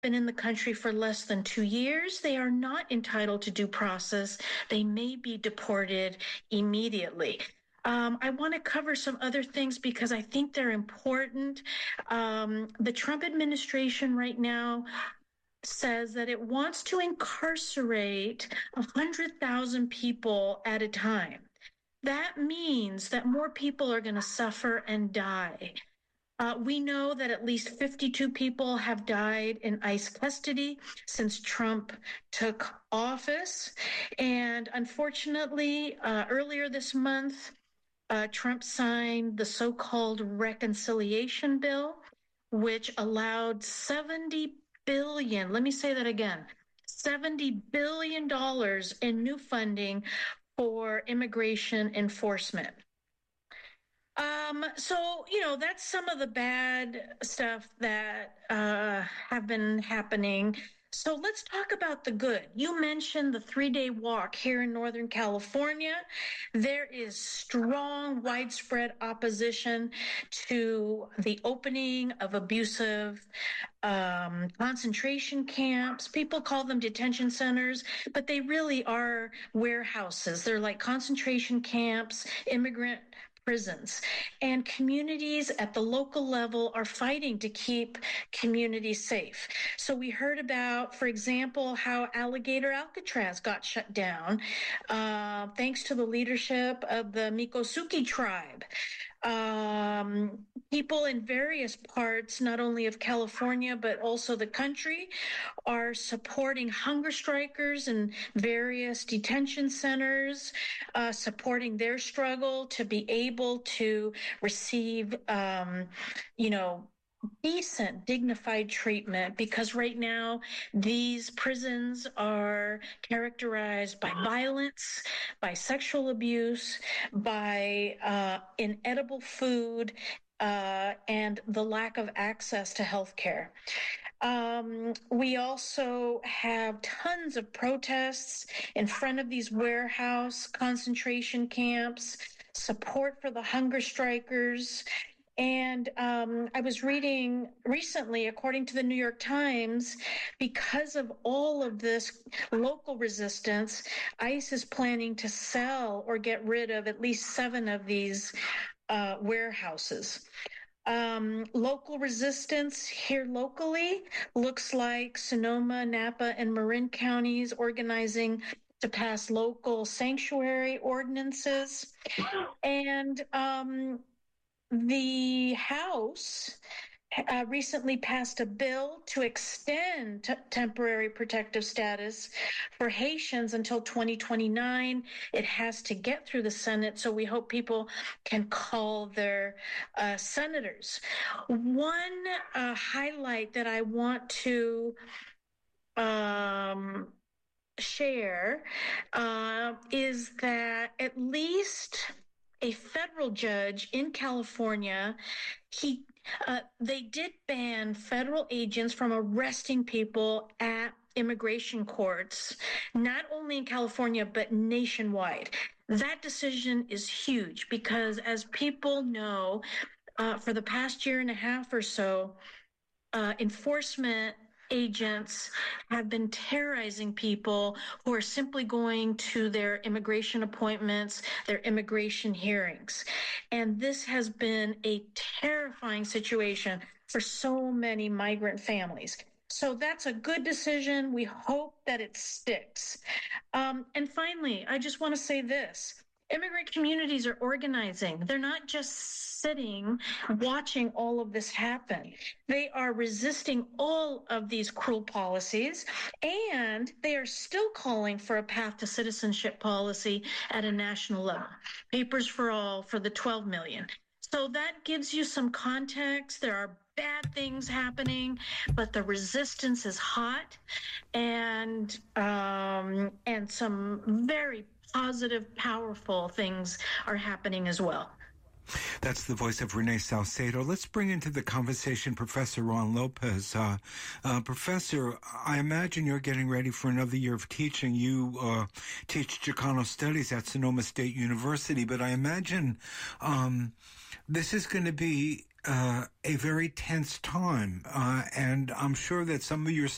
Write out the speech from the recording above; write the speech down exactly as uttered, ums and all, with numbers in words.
been in the country for less than two years, they are not entitled to due process. They may be deported immediately. Um, I want to cover some other things because I think they're important. Um, the Trump administration right now says that it wants to incarcerate one hundred thousand people at a time. That means that more people are going to suffer and die. Uh, we know that at least fifty-two people have died in ICE custody since Trump took office. And unfortunately, uh, earlier this month, uh, Trump signed the so-called reconciliation bill, which allowed seventy billion dollars, let me say that again, seventy billion dollars in new funding for immigration enforcement. Um, so, you know, that's some of the bad stuff that uh, have been happening. So let's talk about the good. You mentioned the three-day walk here in Northern California. There is strong, widespread opposition to the opening of abusive um, concentration camps. People call them detention centers, but they really are warehouses. They're like concentration camps, immigrant prisons, and communities at the local level are fighting to keep communities safe. So we heard about, for example, how Alligator Alcatraz got shut down uh, thanks to the leadership of the Miccosukee tribe. Um, people in various parts, not only of California, but also the country, are supporting hunger strikers in various detention centers, uh, supporting their struggle to be able to receive, um, you know, decent, dignified treatment, because right now these prisons are characterized by violence, by sexual abuse, by uh, inedible food, uh, and the lack of access to health care. Um, we also have tons of protests in front of these warehouse concentration camps, support for the hunger strikers. And um, I was reading recently, according to the New York Times, because of all of this local resistance, ICE is planning to sell or get rid of at least seven of these uh, warehouses. Um, local resistance here locally looks like Sonoma, Napa, and Marin counties organizing to pass local sanctuary ordinances. And um, the House uh, recently passed a bill to extend t- temporary protective status for Haitians until twenty twenty-nine. It has to get through the Senate, so we hope people can call their uh, senators. One uh, highlight that I want to um, share uh, is that at least a federal judge in California, he uh, they did ban federal agents from arresting people at immigration courts, not only in California, but nationwide. That decision is huge because, as people know, uh, for the past year and a half or so, uh, enforcement agents have been terrorizing people who are simply going to their immigration appointments, their immigration hearings. And this has been a terrifying situation for so many migrant families. So that's a good decision. We hope that it sticks. Um, and finally, I just want to say this. Immigrant communities are organizing. They're not just sitting watching all of this happen. They are resisting all of these cruel policies, and they are still calling for a path to citizenship policy at a national level. Papers for all for the twelve million. So that gives you some context. There are bad things happening, but the resistance is hot, and um, and some very positive, powerful things are happening as well. That's the voice of Renee Salcedo. Let's bring into the conversation Professor Ron Lopez. Uh, uh, Professor, I imagine you're getting ready for another year of teaching. You uh, teach Chicano Studies at Sonoma State University, but I imagine um, this is going to be uh, a very tense time, uh, and I'm sure that some of your